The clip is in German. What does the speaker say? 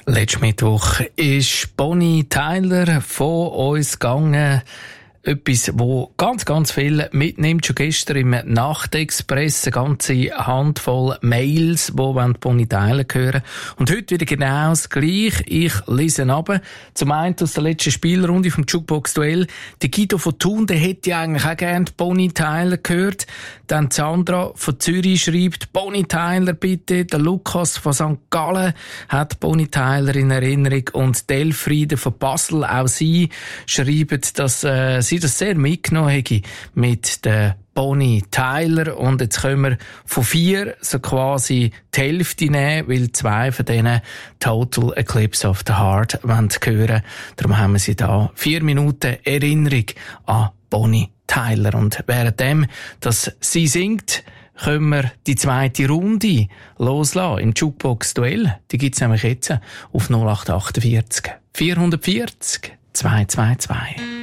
Letzten Mittwoch ist Bonnie Tyler von uns gegangen. Etwas, wo ganz viel mitnimmt. Schon gestern im Nachtexpress eine ganze Handvoll Mails, die Bonnie Tyler hören. Und heute wieder genau das Gleiche. Ich lese ab. Zum einen aus der letzten Spielrunde vom Jukebox-Duell. Der Guido von Thun, der hätte ja eigentlich auch gerne Bonnie Tyler gehört. Dann Sandra von Zürich schreibt, Bonnie Tyler bitte. Der Lukas von St. Gallen hat Bonnie Tyler in Erinnerung. Und Delfriede von Basel, auch sie schreiben, dass sie das sehr mitgenommen hätte mit der Bonnie Tyler. Und jetzt können wir von 4 so quasi die Hälfte nehmen, weil 2 von denen Total Eclipse of the Heart hören wollen. Darum haben wir sie da 4 Minuten Erinnerung an Bonnie Tyler. Und währenddem, dass sie singt, können wir die zweite Runde loslassen im Jukebox-Duell. Die gibt's nämlich jetzt auf 0848 440 222.